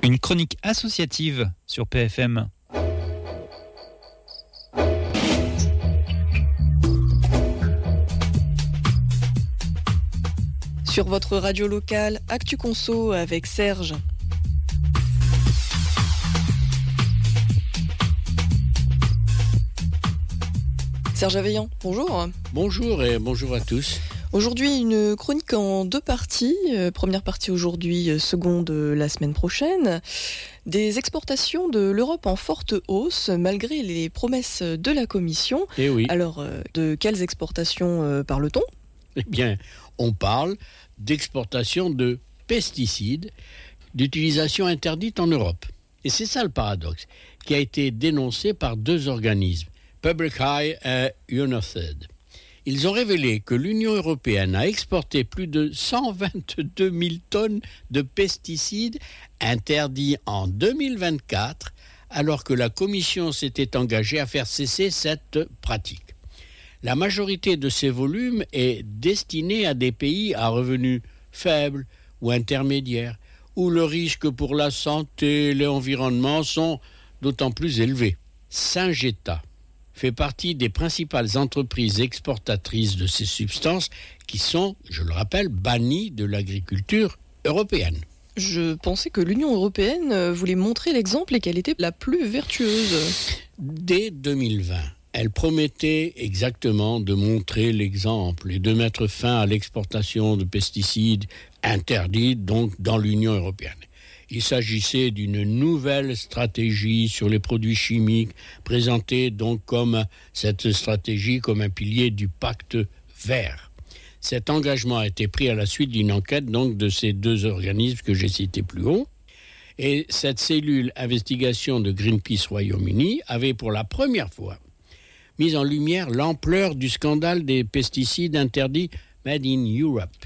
Une chronique associative sur PFM. Sur votre radio locale, Actu Conso avec Serge. Serge Aveillant, bonjour. Bonjour et bonjour à tous. Aujourd'hui, une chronique en deux parties. Première partie aujourd'hui, seconde la semaine prochaine. Des exportations de l'Europe en forte hausse, malgré les promesses de la Commission. Eh oui. Alors, de quelles exportations parle-t-on ? Eh bien, on parle d'exportation de pesticides d'utilisation interdite en Europe. Et c'est ça le paradoxe, qui a été dénoncé par deux organismes, Public Eye et UNOCED. Ils ont révélé que l'Union européenne a exporté plus de 122 000 tonnes de pesticides interdits en 2024, alors que la Commission s'était engagée à faire cesser cette pratique. La majorité de ces volumes est destinée à des pays à revenus faibles ou intermédiaires, où le risque pour la santé et l'environnement sont d'autant plus élevés. Syngenta fait partie des principales entreprises exportatrices de ces substances qui sont, je le rappelle, bannies de l'agriculture européenne. Je pensais que l'Union européenne voulait montrer l'exemple et qu'elle était la plus vertueuse. Dès 2020, elle promettait exactement de montrer l'exemple et de mettre fin à l'exportation de pesticides interdits donc dans l'Union européenne. Il s'agissait d'une nouvelle stratégie sur les produits chimiques, présentée donc comme cette stratégie comme un pilier du pacte vert. Cet engagement a été pris à la suite d'une enquête donc de ces deux organismes que j'ai cités plus haut. Et cette cellule investigation de Greenpeace Royaume-Uni avait pour la première fois mis en lumière l'ampleur du scandale des pesticides interdits Made in Europe.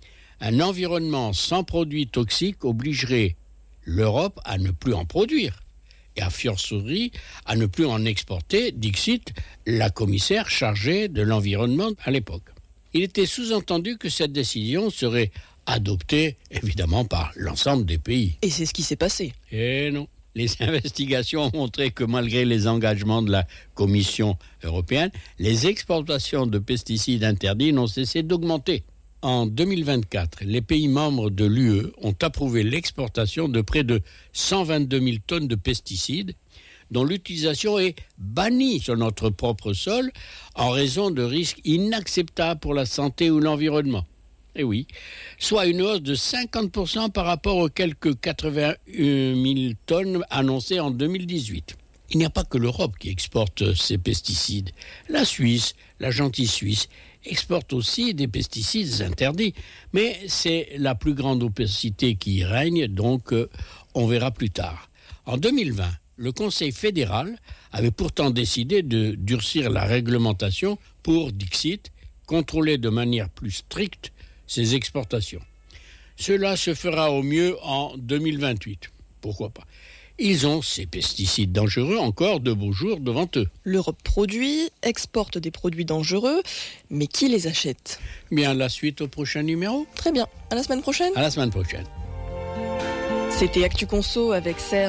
Un environnement sans produits toxiques obligerait l'Europe à ne plus en produire et a fortiori à ne plus en exporter, dixit la commissaire chargée de l'environnement à l'époque. Il était sous-entendu que cette décision serait adoptée évidemment par l'ensemble des pays. Et c'est ce qui s'est passé. Et non. Les investigations ont montré que malgré les engagements de la Commission européenne, les exportations de pesticides interdits n'ont cessé d'augmenter. En 2024, les pays membres de l'UE ont approuvé l'exportation de près de 122 000 tonnes de pesticides dont l'utilisation est bannie sur notre propre sol en raison de risques inacceptables pour la santé ou l'environnement. Eh oui, soit une hausse de 50% par rapport aux quelques 81 000 tonnes annoncées en 2018. Il n'y a pas que l'Europe qui exporte ces pesticides. La Suisse, la gentille Suisse, exporte aussi des pesticides interdits. Mais c'est la plus grande opacité qui y règne, donc on verra plus tard. En 2020, le Conseil fédéral avait pourtant décidé de durcir la réglementation pour, dixit, contrôler de manière plus stricte ces exportations. Cela se fera au mieux en 2028. Pourquoi pas ? Ils ont ces pesticides dangereux encore de beaux jours devant eux. L'Europe produit, exporte des produits dangereux, mais qui les achète ? Bien, la suite au prochain numéro. Très bien, à la semaine prochaine. À la semaine prochaine. C'était Actu Conso avec Serge.